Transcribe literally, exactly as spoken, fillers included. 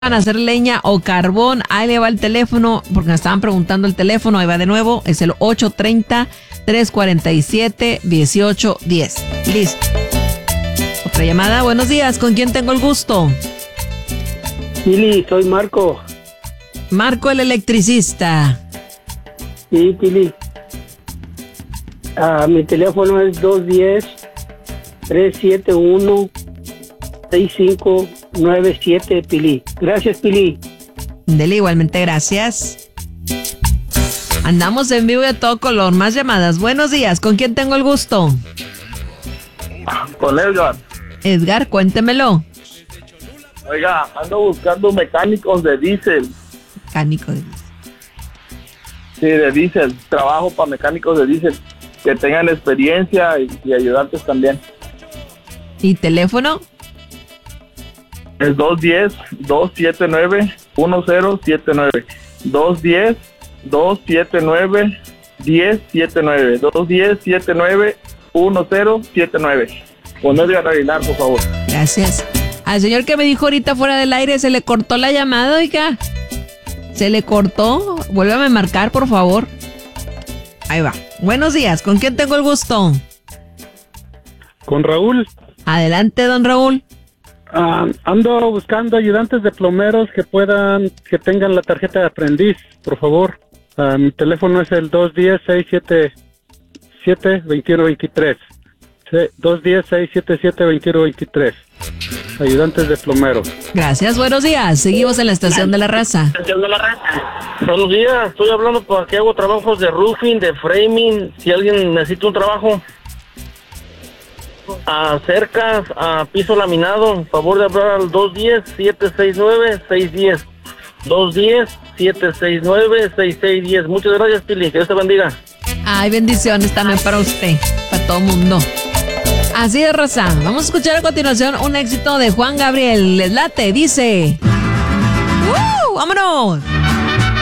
van a hacer leña o carbón, ahí le va el teléfono, porque me estaban preguntando el teléfono, ahí va de nuevo, es el ocho tres cero, tres cuatro siete, uno ocho uno cero. Listo. Otra llamada, buenos días, ¿con quién tengo el gusto? Pili, soy Marco. Marco el electricista. Sí, Pili. Ah, mi teléfono es dos uno cero, tres siete uno, seis cinco nueve siete, Pili. Gracias, Pili. Dele, igualmente, gracias. Andamos en vivo y a todo color. Más llamadas. Buenos días. ¿Con quién tengo el gusto? Con Edgar. Edgar, cuéntemelo. Oiga, ando buscando mecánicos de diésel. Mecánico de diésel. Sí, de diésel. Trabajo para mecánicos de diésel que tengan experiencia y, y ayudantes también. ¿Y teléfono? Es dos uno cero, dos siete nueve, uno cero siete nueve. dos uno cero, dos siete nueve, uno cero siete nueve. dos uno cero, siete nueve, uno cero siete nueve. Con Edgar Aguilar, por favor. Gracias. Al señor que me dijo ahorita fuera del aire, se le cortó la llamada, oiga. Se le cortó. Vuélvame a marcar, por favor. Ahí va. Buenos días. ¿Con quién tengo el gusto? Con Raúl. Adelante, don Raúl. Uh, ando buscando ayudantes de plomeros que puedan, que tengan la tarjeta de aprendiz, por favor. Uh, mi teléfono es el dos uno cero, seis siete siete, dos uno dos tres. dos uno cero, seis siete siete, dos uno dos tres. Ayudantes de plomeros. Gracias, buenos días. Seguimos en la estación de la raza. Estación de la raza. Buenos días, estoy hablando porque hago trabajos de roofing, de framing. Si alguien necesita un trabajo a cercas, a piso laminado, favor de hablar al dos uno cero, siete seis nueve, seis uno cero. dos uno cero, siete seis nueve, seis seis uno cero. Muchas gracias, Pili, que Dios te bendiga. Ay, bendiciones también para usted, para todo el mundo. Así es, raza. Vamos a escuchar a continuación un éxito de Juan Gabriel. Les late, dice. ¡Uh! ¡Vámonos!